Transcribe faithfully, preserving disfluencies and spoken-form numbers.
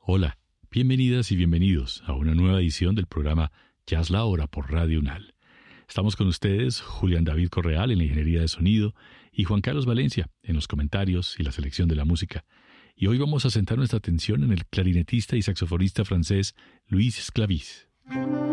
Hola, bienvenidas y bienvenidos a una nueva edición del programa Jazz La Hora por Radio UNAL. Estamos con ustedes, Julián David Correal en la ingeniería de sonido y Juan Carlos Valencia en los comentarios y la selección de la música. Y hoy vamos a centrar nuestra atención en el clarinetista y saxofonista francés Louis Sclavis.